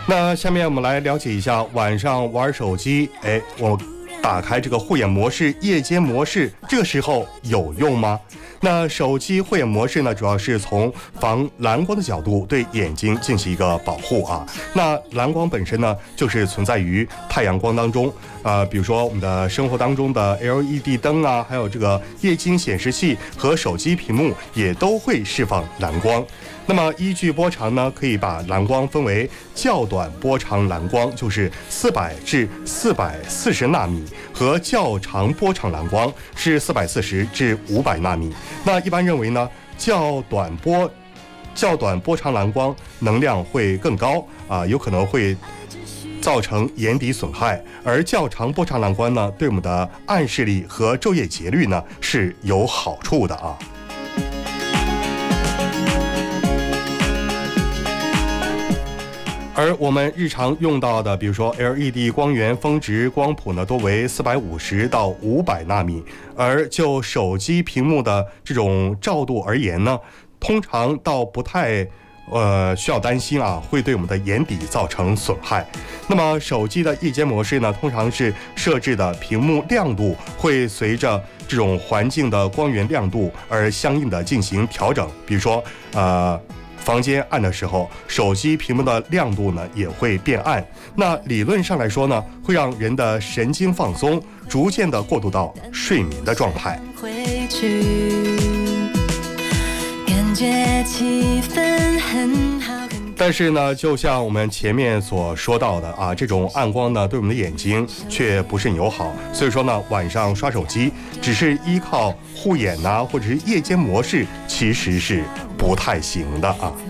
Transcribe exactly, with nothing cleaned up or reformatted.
那下面我们来了解一下晚上玩手机，哎，我打开这个护眼模式、夜间模式，这个时候有用吗？那手机护眼模式呢，主要是从防蓝光的角度对眼睛进行一个保护啊。那蓝光本身呢，就是存在于太阳光当中，呃，比如说我们的生活当中的 L E D 灯啊，还有这个液晶显示器和手机屏幕也都会释放蓝光。那么依据波长呢，可以把蓝光分为较短波长蓝光，就是四百至四百四十纳米，和较长波长蓝光是四百四十至五百纳米。那一般认为呢，较短波较短波长蓝光能量会更高啊、呃，有可能会造成眼底损害，而较长波长蓝光呢，对我们的暗视力和昼夜节律呢是有好处的啊。而我们日常用到的，比如说 L E D 光源峰值光谱呢，多为四百五十到五百纳米。而就手机屏幕的这种照度而言呢，通常倒不太呃需要担心啊，会对我们的眼底造成损害。那么手机的夜间模式呢，通常是设置的屏幕亮度会随着这种环境的光源亮度而相应的进行调整，比如说呃。房间暗的时候，手机屏幕的亮度呢也会变暗。那理论上来说呢，会让人的神经放松，逐渐的过渡到睡眠的状态。感觉气氛很好。但是呢，就像我们前面所说到的啊，这种暗光呢，对我们的眼睛却不甚友好。所以说呢，晚上刷手机只是依靠护眼呐、啊，或者是夜间模式，其实是不太行的啊。